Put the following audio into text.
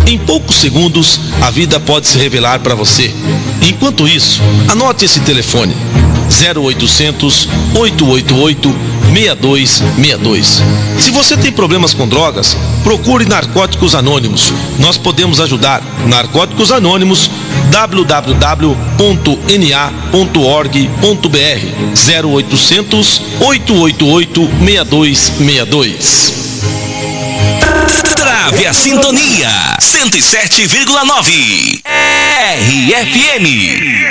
Em poucos segundos, a vida pode se revelar para você. Enquanto isso, anote esse telefone: 0800 888 6262. Se você tem problemas com drogas, procure Narcóticos Anônimos. Nós podemos ajudar. Narcóticos Anônimos, www.na.org.br, 0800 888 6262. Trave a sintonia 107,9 RFM.